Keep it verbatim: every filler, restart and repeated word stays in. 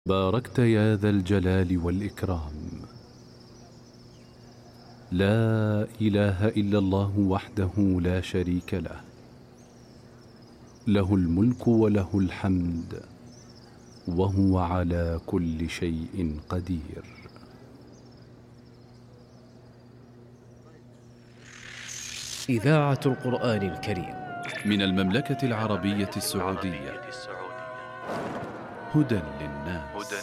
باركت يا ذا الجلال والإكرام. لا إله إلا الله وحده لا شريك له، له الملك وله الحمد وهو على كل شيء قدير. إذاعة القرآن الكريم من المملكة العربية السعودية، هدى للناس.